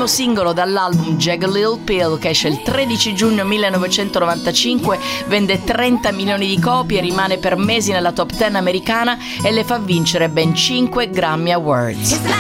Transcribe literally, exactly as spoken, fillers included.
primo singolo dall'album Jag a Little Pill, che esce il tredici giugno millenovecentonovantacinque, vende trenta milioni di copie, rimane per mesi nella top dieci americana e le fa vincere ben cinque Grammy Awards.